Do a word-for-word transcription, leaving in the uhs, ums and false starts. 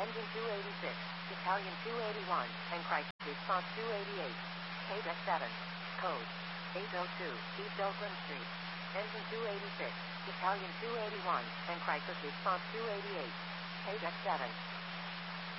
Engine two eighty-six, Italian two eighty-one, and Crisis Response two eighty-eight. K D E C seven. Code eight oh two, East Oakland Street. Engine two eighty-six, Italian two eighty-one, and Crisis Response two eighty-eight. K D E C seven.